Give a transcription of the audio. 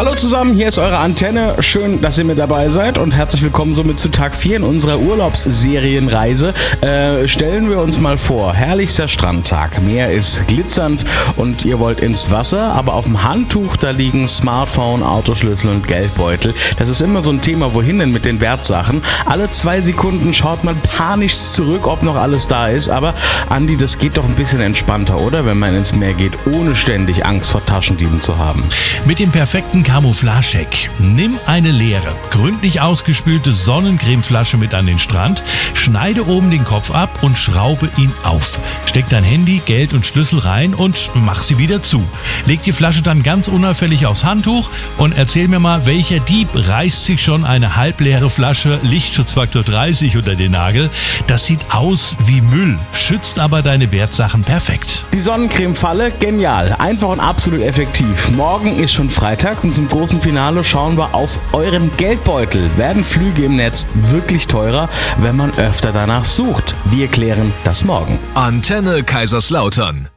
Hallo zusammen, hier ist eure Antenne. Schön, dass ihr mit dabei seid und herzlich willkommen somit zu Tag 4 in unserer Urlaubsserienreise. Stellen wir uns mal vor, herrlichster Strandtag, Meer ist glitzernd und ihr wollt ins Wasser, aber auf dem Handtuch, da liegen Smartphone, Autoschlüssel und Geldbeutel. Das ist immer so ein Thema, wohin denn mit den Wertsachen? Alle 2 Sekunden schaut man panisch zurück, ob noch alles da ist, aber Andi, das geht doch ein bisschen entspannter, oder? Wenn man ins Meer geht, ohne ständig Angst vor Taschendieben zu haben. Mit dem perfekten Camouflage-Hack. Nimm eine leere, gründlich ausgespülte Sonnencremeflasche mit an den Strand, schneide oben den Kopf ab und schraube ihn auf. Steck dein Handy, Geld und Schlüssel rein und mach sie wieder zu. Leg die Flasche dann ganz unauffällig aufs Handtuch und erzähl mir mal, welcher Dieb reißt sich schon eine halbleere Flasche Lichtschutzfaktor 30 unter den Nagel. Das sieht aus wie Müll, schützt aber deine Wertsachen perfekt. Die Sonnencreme-Falle, genial, einfach und absolut effektiv. Morgen ist schon Freitag und zum großen Finale schauen wir auf euren Geldbeutel. Werden Flüge im Netz wirklich teurer, wenn man öfter danach sucht? Wir klären das morgen. Antenne Kaiserslautern.